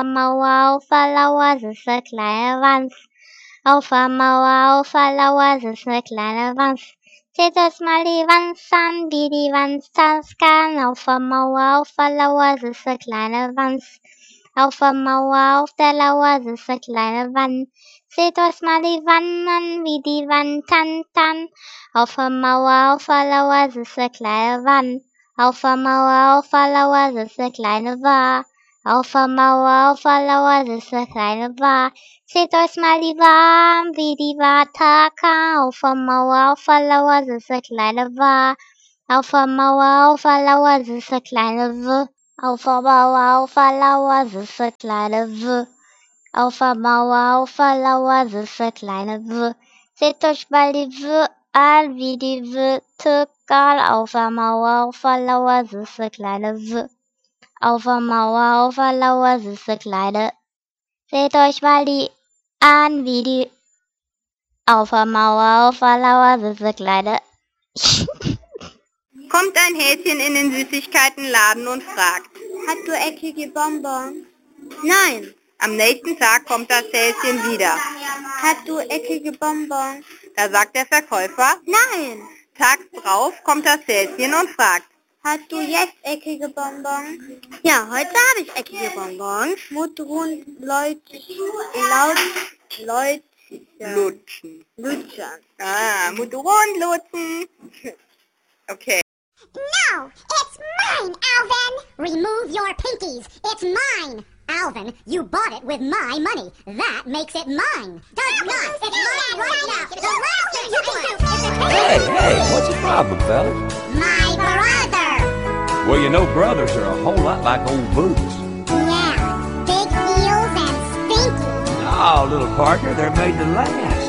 Mauer, auf der Lauer sitzt eine kleine Wanz. Auf der Mauer, auf der Lauer sitzt eine kleine Wanz. Seht euch mal die Wanz an, wie die Wanz tanzen kann. Auf der Mauer, auf der Lauer sitzt eine kleine Wanz. Auf der Mauer, auf der Lauer sitzt eine kleine Wann. Seht euch mal die Wann an, wie die Wann tanzen. Auf der Mauer, auf der Lauer sitzt eine kleine Wann. Auf der Mauer, auf der Lauer sitzt eine kleine Wa. Auf der Mauer, auf der Lauer sitzt eine kleine Wa. Seht euch mal die Wa, wie die Wa takan. Auf der Mauer, auf der Lauer sitzt eine kleine Wa. Auf der Mauer, auf der Lauer sitzt eine kleine W. Auf der Mauer, auf der Lauer sitzt eine kleine W. Auf der Mauer, auf der Lauer sitzt eine kleine W. Seht euch mal die W an, wie die W takan. Auf der Mauer, auf der Lauer sitzt eine kleine W. Auf der Mauer, auf der Lauer sitzt eine kleine. Seht euch mal die an, wie die. Auf der Mauer, auf der Lauer sitzt eine kleine. Kommt ein Häschen in den Süßigkeitenladen und fragt: Hast du eckige Bonbons? Nein. Am nächsten Tag kommt das Häschen wieder. Hast du eckige Bonbons? Da sagt der Verkäufer: Nein. Tags drauf kommt das Häschen und fragt: Hast du jetzt eckige Bonbons? Ja, heute habe ich eckige Bonbons. Mundrund, Lutschen. Lutschen. Ah, Mundrund lutschen. Okay. No, it's mine, Alvin! Remove your pinkies. It's mine. Alvin, you bought it with my money. That makes it mine. Does not. It's mine right now. The last thing you can do is to Hey, what's the problem, fellas? my brother. Well, you know brothers are a whole lot like old boots. Yeah, big heels and stinky. No, little partner, they're made to last.